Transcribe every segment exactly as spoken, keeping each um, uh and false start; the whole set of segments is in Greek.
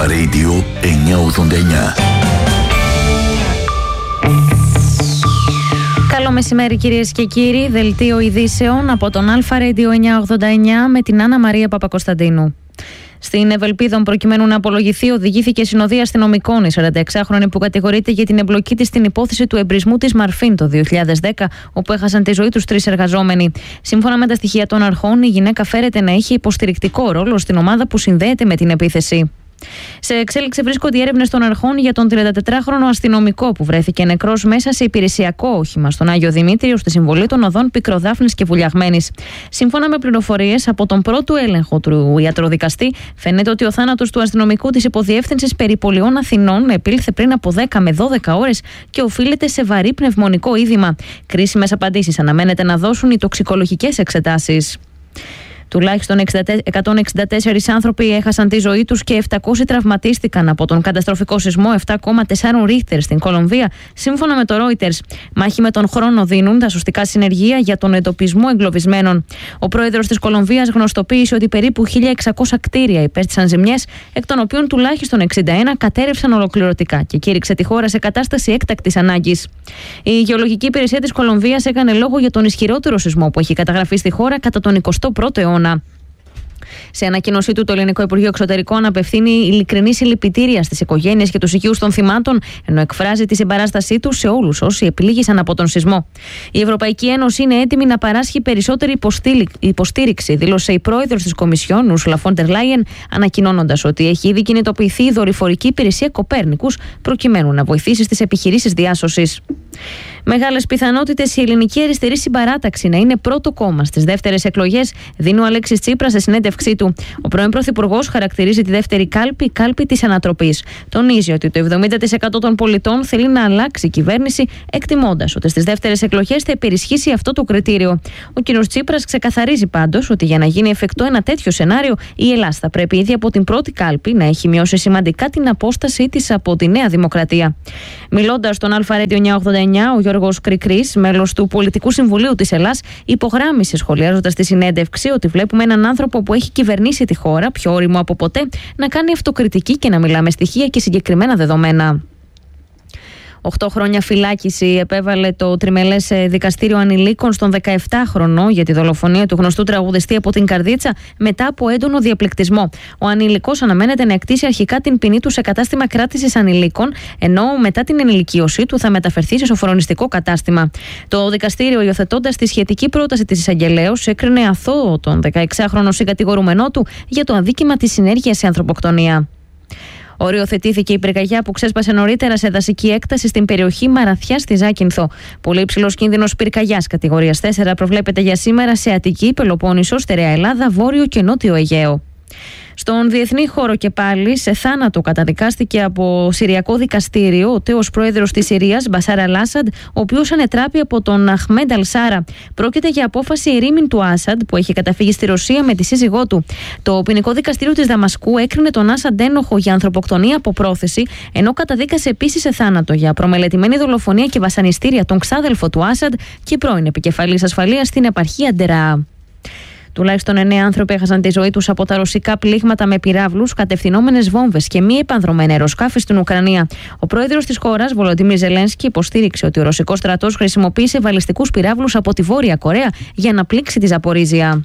Αλφα Radio εννιακόσια ογδόντα εννιά. Καλό μεσημέρι κυρίες και κύριοι, δελτίο ειδήσεων από τον Αλφα Radio εννιακόσια ογδόντα εννιά με την Άννα Μαρία Παπακοσταντίνου. Στην Ευελπίδων, προκειμένου να απολογηθεί, οδηγήθηκε συνοδεία αστυνομικών η σαρανταεξάχρονη που κατηγορείται για την εμπλοκή της στην υπόθεση του εμπρισμού της Μαρφίν το δύο χιλιάδες δέκα, όπου έχασαν τη ζωή τους τρεις εργαζόμενοι. Σύμφωνα με τα στοιχεία των αρχών, η γυναίκα φέρεται να είχε υποστηρικτικό ρόλο στην ομάδα που συνδέεται με την επίθεση. Σε εξέλιξη βρίσκονται οι έρευνες των αρχών για τον τριαντατετράχρονο αστυνομικό που βρέθηκε νεκρός μέσα σε υπηρεσιακό όχημα στον Άγιο Δημήτριο στη συμβολή των οδών Πικροδάφνης και Βουλιαγμένης. Σύμφωνα με πληροφορίες από τον πρώτο έλεγχο του ιατροδικαστή, φαίνεται ότι ο θάνατος του αστυνομικού της υποδιεύθυνσης περιπολιών Αθηνών επήλθε πριν από δέκα με δώδεκα ώρες και οφείλεται σε βαρύ πνευμονικό είδημα. Κρίσιμες απαντήσεις αναμένεται να δώσουν οι τοξικολογικές εξετάσεις. Τουλάχιστον εκατόν εξήντα τέσσερις άνθρωποι έχασαν τη ζωή τους και επτακόσιοι τραυματίστηκαν από τον καταστροφικό σεισμό επτά κόμμα τέσσερα Ρίχτερ στην Κολομβία, σύμφωνα με το Reuters. Μάχη με τον χρόνο δίνουν τα σωστικά συνεργεία για τον εντοπισμό εγκλωβισμένων. Ο πρόεδρος της Κολομβίας γνωστοποίησε ότι περίπου χίλια εξακόσια κτίρια υπέστησαν ζημιές, εκ των οποίων τουλάχιστον εξήντα ένα κατέρευσαν ολοκληρωτικά και κήρυξε τη χώρα σε κατάσταση έκτακτης ανάγκης. Η Γεωλογική Υπηρεσία της Κολομβίας έκανε λόγο για τον ισχυρότερο σεισμό που έχει καταγραφεί στη χώρα κατά τον εικοστό πρώτο αιώνα. Σε ανακοίνωσή του, το Ελληνικό Υπουργείο Εξωτερικών απευθύνει ειλικρινή συλληπιτήρια στις οικογένειες και τους οικείους των θυμάτων, ενώ εκφράζει τη συμπαράστασή του σε όλους όσοι επλήγησαν από τον σεισμό. Η Ευρωπαϊκή Ένωση είναι έτοιμη να παράσχει περισσότερη υποστήριξη, δήλωσε η πρόεδρος της Κομισιόν, Ursula von der Leyen, ανακοινώνοντας ότι έχει ήδη κινητοποιηθεί η δορυφορική υπηρεσία Κοπέρνικους προκειμένου να βοηθήσει στις επιχειρήσεις διάσωσης. Μεγάλες πιθανότητες η Ελληνική Αριστερή Συμπαράταξη να είναι πρώτο κόμμα στις δεύτερες εκλογές, δίνει ο Αλέξης Τσίπρας σε συνέντευξή του. Ο πρώην Πρωθυπουργός χαρακτηρίζει τη δεύτερη κάλπη κάλπη της ανατροπής. Τονίζει ότι το εβδομήντα τοις εκατό των πολιτών θέλει να αλλάξει η κυβέρνηση, εκτιμώντας ότι στις δεύτερες εκλογές θα υπερισχύσει αυτό το κριτήριο. Ο κ. Τσίπρας ξεκαθαρίζει πάντως ότι για να γίνει εφικτό ένα τέτοιο σενάριο, η Ελλάδα θα πρέπει ήδη από την πρώτη κάλπη να έχει μειώσει σημαντικά την απόστασή της από τη Νέα Δημοκρατία. Μιλώντας στον Αλφα Radio εννιακόσια ογδόντα εννιά, ο Γιώργος Κρικρής, μέλος του Πολιτικού Συμβουλίου της Ελλάδας, υπογράμμισε σχολιάζοντας τη συνέντευξη ότι βλέπουμε έναν άνθρωπο που έχει κυβερνήσει τη χώρα πιο όριμο από ποτέ να κάνει αυτοκριτική και να μιλά με στοιχεία και συγκεκριμένα δεδομένα. Οχτώ χρόνια φυλάκιση επέβαλε το τριμελές δικαστήριο ανηλίκων στον δεκαεπτάχρονο για τη δολοφονία του γνωστού τραγουδιστή από την Καρδίτσα μετά από έντονο διαπληκτισμό. Ο ανήλικος αναμένεται να εκτίσει αρχικά την ποινή του σε κατάστημα κράτησης ανηλίκων, ενώ μετά την ενηλικίωσή του θα μεταφερθεί σε σοφρονιστικό κατάστημα. Το δικαστήριο, υιοθετώντας τη σχετική πρόταση της εισαγγελέως, έκρινε αθώο τον δεκαεξάχρονο συγκατηγορούμενό του για το αδίκημα της συνέργειας σε ανθρωποκτονία. Οριοθετήθηκε η πυρκαγιά που ξέσπασε νωρίτερα σε δασική έκταση στην περιοχή Μαραθιά στη Ζάκυνθο. Πολύ υψηλός κίνδυνος πυρκαγιάς κατηγορίας τέσσερα προβλέπεται για σήμερα σε Αττική, Πελοπόννησο, Στερεά Ελλάδα, Βόρειο και Νότιο Αιγαίο. Στον διεθνή χώρο και πάλι, σε θάνατο καταδικάστηκε από Συριακό δικαστήριο ο τέος πρόεδρος της Συρίας, Μπασάρ Αλ-Άσαντ, ο οποίος ανετράπη από τον Αχμέντ Αλ-Σάρα. Πρόκειται για απόφαση ερήμην του Άσαντ, που έχει καταφύγει στη Ρωσία με τη σύζυγό του. Το ποινικό δικαστήριο της Δαμασκού έκρινε τον Άσαντ ένοχο για ανθρωποκτονία από πρόθεση, ενώ καταδίκασε επίσης σε θάνατο για προμελετημένη δολοφονία και βασανιστήρια τον ξάδελφο του Άσαντ και πρώην επικεφαλής ασφαλείας στην επαρχία Ντερά. Τουλάχιστον εννέα άνθρωποι έχασαν τη ζωή τους από τα ρωσικά πλήγματα με πυράβλους, κατευθυνόμενες βόμβες και μη επανδρομένα αεροσκάφη στην Ουκρανία. Ο πρόεδρος της χώρας, Βολοντίμιρ Ζελένσκι, υποστήριξε ότι ο ρωσικός στρατός χρησιμοποίησε βαλιστικούς πυράβλους από τη Βόρεια Κορέα για να πλήξει τη Ζαπορίζια.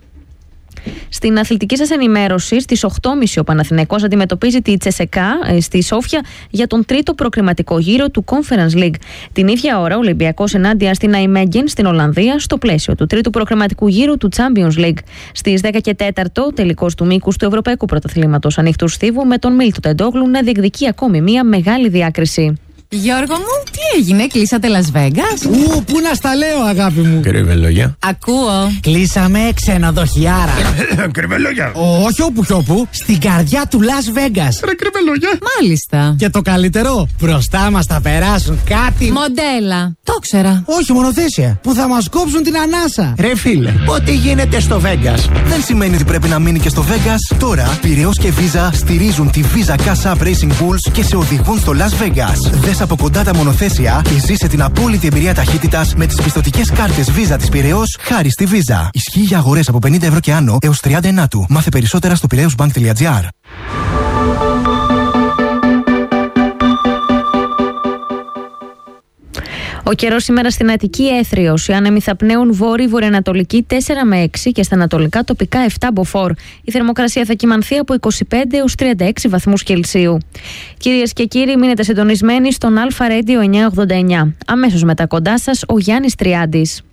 Στην αθλητική σας ενημέρωση, στις οκτώ και μισή ο Παναθηναϊκός αντιμετωπίζει τη Τσεσεκά στη Σόφια για τον τρίτο προκριματικό γύρο του Conference League. Την ίδια ώρα, ο Ολυμπιακός ενάντια στην Αϊμέγγεν στην Ολλανδία στο πλαίσιο του τρίτου προκριματικού γύρου του Champions League. Στις δέκα και τέσσερα, ο τελικός του μήκους του Ευρωπαϊκού Πρωταθλήματος Ανοιχτού Στίβου με τον Μίλτο Τεντόγλου να διεκδικεί ακόμη μία μεγάλη διάκριση. Γιώργο μου, τι έγινε, κλείσατε Las Vegas? Ου, πού να στα λέω, αγάπη μου. Κρυβελόγια. Ακούω. Κλείσαμε ξενοδοχιάρα. Κρυβελόγια. Όχι όπου κι όπου, στην καρδιά του Las Vegas. Ρε κρυβελόγια. Μάλιστα. Και το καλύτερο, μπροστά μας θα περάσουν κάτι. Μοντέλα. Το ξέρα. Όχι, μονοθέσια. Που θα μας κόψουν την ανάσα. Ρε φίλε, ό,τι γίνεται στο Vegas δεν σημαίνει ότι πρέπει να μείνει και στο Vegas. Τώρα, Πειραιώς και Visa στηρίζουν τη Visa Cash App Racing Bulls και σε οδηγούν στο Las Vegas. Δες από κοντά τα μονοθέσια και ζήσε την απόλυτη εμπειρία ταχύτητας με τις πιστωτικές κάρτες Visa της Πειραιώς χάρη στη Visa. Ισχύει για αγορές από πενήντα ευρώ και άνω έως τριάντα εννέα του. Μάθε περισσότερα στο πειραιώσbank τελεία τζι άρ. Ο καιρός σήμερα στην Αττική έθριος. Οι άνεμοι θα πνέουν βόρειο-βορειοανατολική τέσσερα με έξι και στα ανατολικά τοπικά επτά μποφόρ. Η θερμοκρασία θα κυμανθεί από είκοσι πέντε έως τριάντα έξι βαθμούς Κελσίου. Κυρίες και κύριοι, μείνετε συντονισμένοι στον Αλφα Radio εννιακόσια ογδόντα εννιά. Αμέσως μετά κοντά σας ο Γιάννης Τριάντης.